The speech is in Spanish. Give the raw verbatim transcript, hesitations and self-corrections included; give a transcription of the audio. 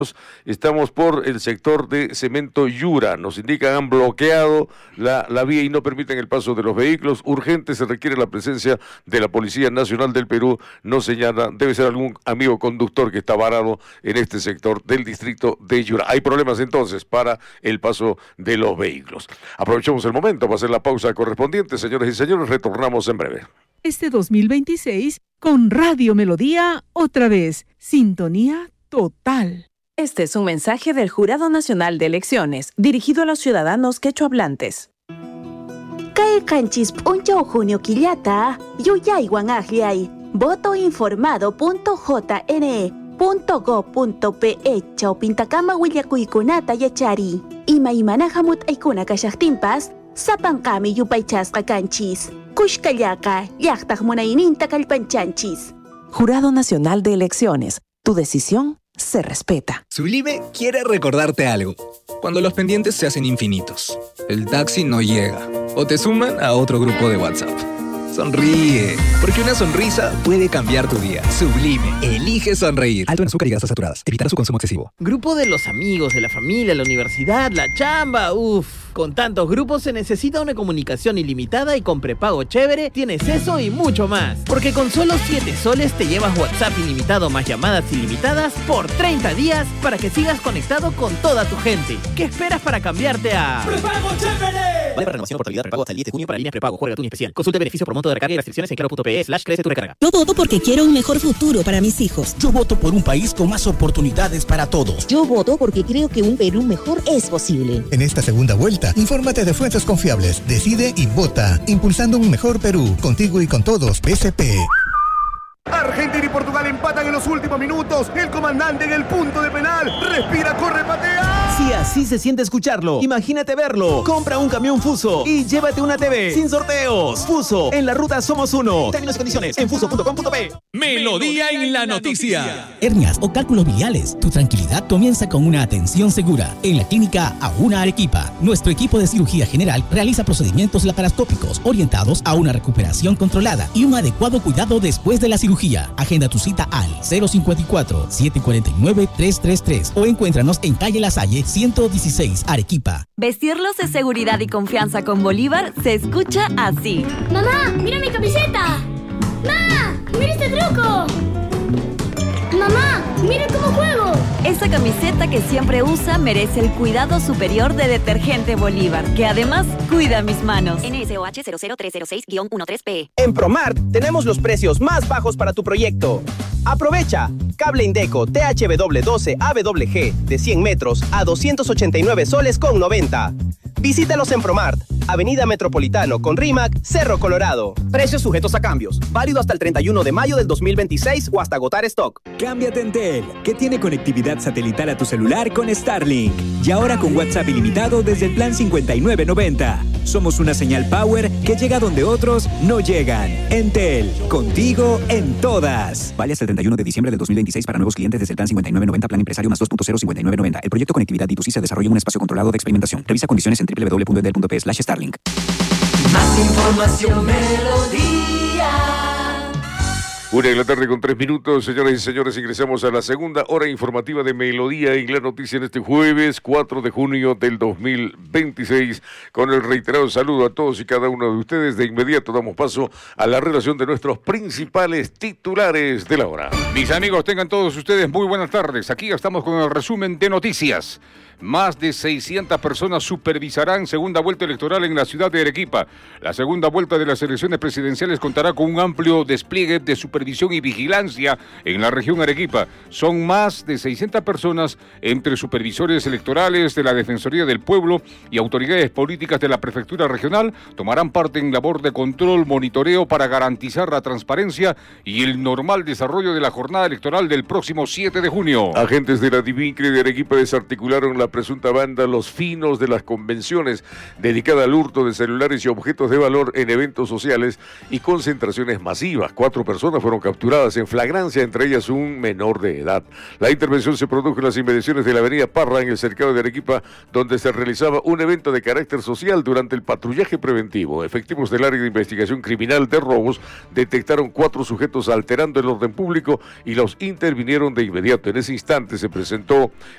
Estamos por el sector de Cemento Yura. Nos indican han bloqueado la, la vía y no permiten el paso de los vehículos. Urgente se requiere la presencia de la Policía Nacional del Perú. Nos señala, debe ser algún amigo conductor que está varado en este sector del distrito de Yura. Hay problemas entonces para el paso de los vehículos. Aprovechemos el momento para hacer la pausa correspondiente. Señores y señores, retornamos en breve. Este dos mil veintiséis con Radio Melodía, otra vez, sintonía total. Este es un mensaje del Jurado Nacional de Elecciones, dirigido a los ciudadanos quechohablantes. Kay kanchis puncho junio quillata, yuyaywan agliay, votoinformado.jne punto go punto pe chaupintakama willakuykunata yachari. Ima imanahamut aykuna kashaqtinpas, sapankami yupaychasqa kanchis. Kushkallaka, llaqtaq munayninta kallpanchanchis. Jurado Nacional de Elecciones, tu decisión se respeta. Sublime quiere recordarte algo. Cuando los pendientes se hacen infinitos, el taxi no llega o te suman a otro grupo de WhatsApp. Sonríe, porque una sonrisa puede cambiar tu día. Sublime, elige sonreír. Alto en azúcar y grasas saturadas. Evitar su consumo excesivo. Grupo de los amigos, de la familia, la universidad, la chamba, uff. Con tantos grupos se necesita una comunicación ilimitada y con prepago chévere tienes eso y mucho más. Porque con solo siete soles te llevas WhatsApp ilimitado más llamadas ilimitadas por treinta días para que sigas conectado con toda tu gente. ¿Qué esperas para cambiarte a ¡Prepago chévere! Vale para renovación o portabilidad prepago hasta el diez de junio para líneas prepago. Juega tu especial. Consulta el beneficio por monto de recarga y restricciones en claro.pe slash crece tu recarga. Yo voto porque quiero un mejor futuro para mis hijos. Yo voto por un país con más oportunidades para todos. Yo voto porque creo que un Perú mejor es posible. En esta segunda vuelta, infórmate de fuentes confiables, decide y vota, impulsando un mejor Perú, contigo y con todos, P S P. Argentina y Portugal empatan en los últimos minutos. El comandante en el punto de penal. Respira, corre, patea. Si así se siente escucharlo, imagínate verlo. Compra un camión Fuso y llévate una T V sin sorteos. Fuso, en la ruta somos uno. Términos y condiciones en fuso punto com punto pe. Melodía en la noticia. Hernias o cálculos biliares. Tu tranquilidad comienza con una atención segura. En la clínica Auna Arequipa, nuestro equipo de cirugía general realiza procedimientos laparoscópicos orientados a una recuperación controlada y un adecuado cuidado después de la cirugía. Agenda tu cita al cero cinco cuatro, siete cuatro nueve, tres tres tres o encuéntranos en calle La Salle ciento dieciséis, Arequipa. Vestirlos de seguridad y confianza con Bolívar se escucha así. ¡Mamá, mira mi camiseta! ¡Mamá, mira este truco! ¡Mamá, mira cómo juego! Esa camiseta que siempre usa merece el cuidado superior de Detergente Bolívar, que además cuida mis manos. N S O H cero cero tres cero seis guión trece P. En Promart tenemos los precios más bajos para tu proyecto. Aprovecha. Cable Indeco T H W doce A W G de cien metros a doscientos ochenta y nueve soles con noventa. Visítalos en Promart, Avenida Metropolitano con Rimac, Cerro Colorado. Precios sujetos a cambios. Válido hasta el treinta y uno de mayo del dos mil veintiséis o hasta agotar stock. Cámbiate a Entel, que tiene conectividad satelital a tu celular con Starlink. Y ahora con WhatsApp ilimitado desde el plan cincuenta y nueve noventa. Somos una señal power que llega donde otros no llegan. Entel, contigo en todas. Vale hasta el treinta y uno de diciembre del dos mil veintiséis para nuevos clientes desde el plan cincuenta y nueve noventa, plan empresario más dos punto cero cincuenta y nueve noventa. El proyecto Conectividad D dos C se desarrolla en un espacio controlado de experimentación. Revisa condiciones en doble u doble u doble u punto entel punto pe slash Starlink. Más información, Melodía. Una de la tarde con tres minutos, señoras y señores, ingresamos a la segunda hora informativa de Melodía y la noticia en este jueves cuatro de junio del dos mil veintiséis. Con el reiterado saludo a todos y cada uno de ustedes, de inmediato damos paso a la relación de nuestros principales titulares de la hora. Mis amigos, tengan todos ustedes muy buenas tardes. Aquí estamos con el resumen de noticias. Más de seiscientas personas supervisarán segunda vuelta electoral en la ciudad de Arequipa. La segunda vuelta de las elecciones presidenciales contará con un amplio despliegue de supervisión y vigilancia en la región Arequipa. Son más de seiscientas personas entre supervisores electorales de la Defensoría del Pueblo y autoridades políticas de la Prefectura Regional. Tomarán parte en labor de control, monitoreo para garantizar la transparencia y el normal desarrollo de la jornada electoral del próximo siete de junio. Agentes de la Divincre de Arequipa desarticularon la presunta banda Los Finos de las convenciones dedicada al hurto de celulares y objetos de valor en eventos sociales y concentraciones masivas. Cuatro personas fueron fueron capturadas en flagrancia, entre ellas un menor de edad. La intervención se produjo en las inmediaciones de la avenida Parra, en el cercado de Arequipa, donde se realizaba un evento de carácter social durante el patrullaje preventivo. Efectivos del área de investigación criminal de robos detectaron cuatro sujetos alterando el orden público y los intervinieron de inmediato. En ese instante se presentó